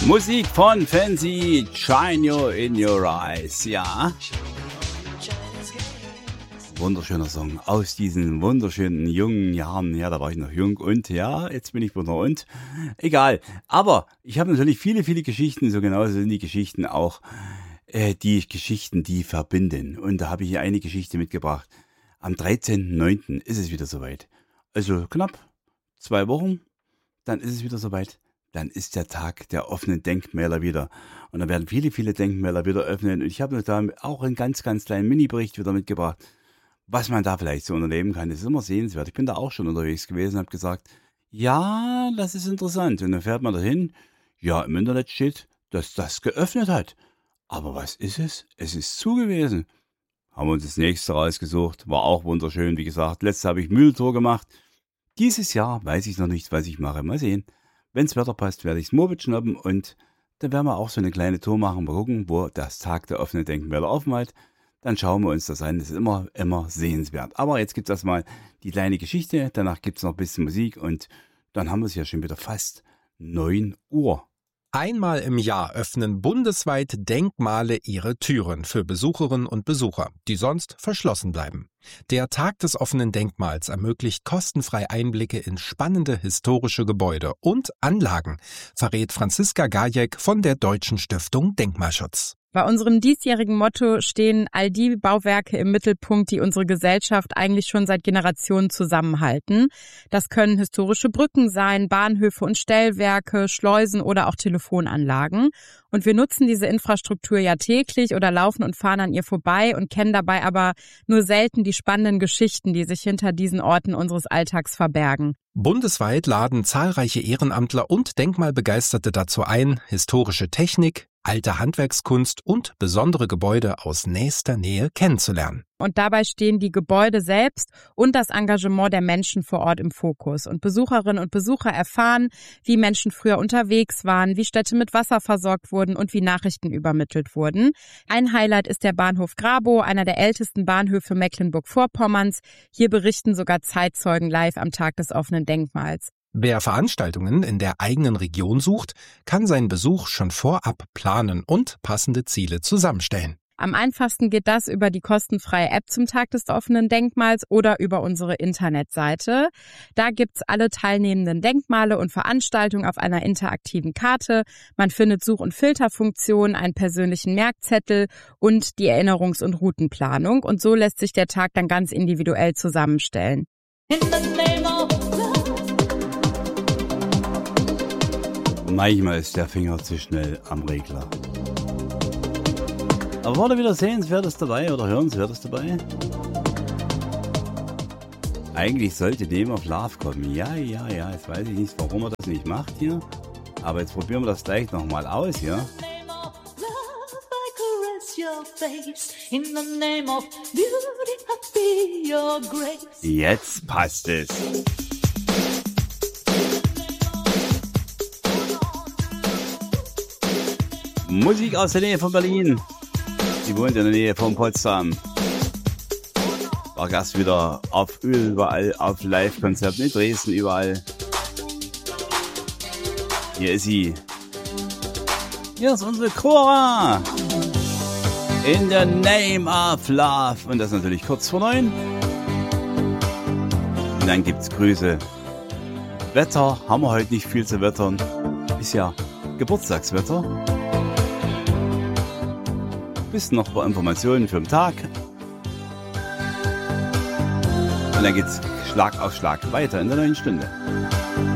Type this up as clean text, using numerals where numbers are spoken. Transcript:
Musik von Fancy, Shine You in Your Eyes, ja. Wunderschöner Song aus diesen wunderschönen jungen Jahren. Ja, da war ich noch jung und ja, jetzt bin ich wieder und. Egal. Aber ich habe natürlich viele, viele Geschichten. So genauso sind die Geschichten auch die Geschichten, die verbinden. Und da habe ich hier eine Geschichte mitgebracht. Am 13.09. ist es wieder soweit. Also knapp 2 Wochen, dann ist es wieder soweit. Dann ist der Tag der offenen Denkmäler wieder. Und dann werden viele, viele Denkmäler wieder öffnen. Und ich habe da auch einen ganz, ganz kleinen Mini-Bericht wieder mitgebracht, was man da vielleicht so unternehmen kann. Das ist immer sehenswert. Ich bin da auch schon unterwegs gewesen und habe gesagt, ja, das ist interessant. Und dann fährt man dahin. Ja, im Internet steht, dass das geöffnet hat. Aber was ist es? Es ist zu gewesen. Haben wir uns das nächste rausgesucht. War auch wunderschön. Wie gesagt, letztes habe ich Mühltour gemacht. Dieses Jahr weiß ich noch nicht, was ich mache. Mal sehen. Wenn's Wetter passt, werde ich das Moped schnappen und dann werden wir auch so eine kleine Tour machen. Mal gucken, wo das Tag der offenen Denkmäler offen hat. Dann schauen wir uns das an. Das ist immer sehenswert. Aber jetzt gibt es erstmal die kleine Geschichte. Danach gibt es noch ein bisschen Musik und dann haben wir es ja schon wieder fast 9 Uhr. Einmal im Jahr öffnen bundesweit Denkmale ihre Türen für Besucherinnen und Besucher, die sonst verschlossen bleiben. Der Tag des offenen Denkmals ermöglicht kostenfrei Einblicke in spannende historische Gebäude und Anlagen, verrät Franziska Gajek von der Deutschen Stiftung Denkmalschutz. Bei unserem diesjährigen Motto stehen all die Bauwerke im Mittelpunkt, die unsere Gesellschaft eigentlich schon seit Generationen zusammenhalten. Das können historische Brücken sein, Bahnhöfe und Stellwerke, Schleusen oder auch Telefonanlagen. Und wir nutzen diese Infrastruktur ja täglich oder laufen und fahren an ihr vorbei und kennen dabei aber nur selten die spannenden Geschichten, die sich hinter diesen Orten unseres Alltags verbergen. Bundesweit laden zahlreiche Ehrenamtler und Denkmalbegeisterte dazu ein, historische Technik, alte Handwerkskunst und besondere Gebäude aus nächster Nähe kennenzulernen. Und dabei stehen die Gebäude selbst und das Engagement der Menschen vor Ort im Fokus. Und Besucherinnen und Besucher erfahren, wie Menschen früher unterwegs waren, wie Städte mit Wasser versorgt wurden und wie Nachrichten übermittelt wurden. Ein Highlight ist der Bahnhof Grabow, einer der ältesten Bahnhöfe Mecklenburg-Vorpommerns. Hier berichten sogar Zeitzeugen live am Tag des offenen Denkmals. Wer Veranstaltungen in der eigenen Region sucht, kann seinen Besuch schon vorab planen und passende Ziele zusammenstellen. Am einfachsten geht das über die kostenfreie App zum Tag des offenen Denkmals oder über unsere Internetseite. Da gibt's alle teilnehmenden Denkmale und Veranstaltungen auf einer interaktiven Karte. Man findet Such- und Filterfunktionen, einen persönlichen Merkzettel und die Erinnerungs- und Routenplanung. Und so lässt sich der Tag dann ganz individuell zusammenstellen. Manchmal ist der Finger zu schnell am Regler. Aber war da wieder Sehenswertes dabei oder Hörenswertes dabei? Eigentlich sollte Name of Love kommen. Ja. Jetzt weiß ich nicht, warum er das nicht macht hier. Aber jetzt probieren wir das gleich nochmal aus hier. Jetzt passt es. Musik aus der Nähe von Berlin. Sie wohnt in der Nähe von Potsdam. War Gast wieder auf überall, auf Live-Konzerten in Dresden, überall. Hier ist sie. Hier ist unsere Cora. In the name of love. Und das natürlich kurz vor 9. Und dann gibt's Grüße. Wetter haben wir heute nicht viel zu wettern. Ist ja Geburtstagswetter. Bisschen noch ein paar Informationen für den Tag. Und dann geht's Schlag auf Schlag weiter in der neuen Stunde.